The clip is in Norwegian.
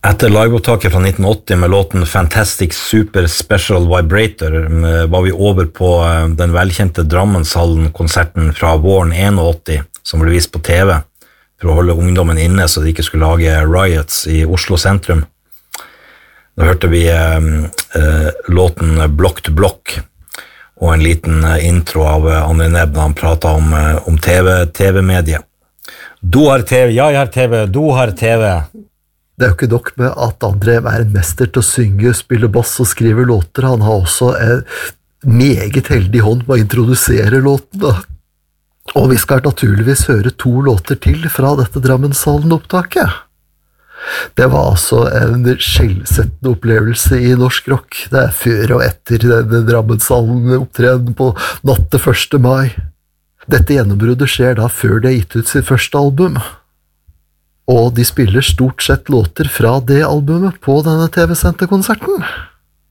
Etter liveopptaket fra 1980 med låten Fantastic Super Special Vibrator var vi over på den velkjente Drammenshallen-konserten fra våren 81, som ble vist på TV, for å holde ungdommen inne så de ikke skulle lage riots i Oslo sentrum. Da hørte vi låten Block to Block, og en liten intro av André Nebb da han pratet om TV-mediet. Du har TV, jeg har TV, du har TV. Det jo ikke nok med at André en mester til å synge, spille bass og skrive låter. Han har også en meget heldig hånd med å introdusere låten. Og vi skal naturligvis høre 2 låter til fra dette Drammenshallen-opptaket. Det var altså en skjellsettende opplevelse i norsk rock. Det før og etter denne Drammenshallen-opptreden på natt til 1. mai. Dette gjennombruddet skjer da før de har gitt ut sitt første album. Og de spiller stort sett låter fra det albumet på denne TV-sendte konserten.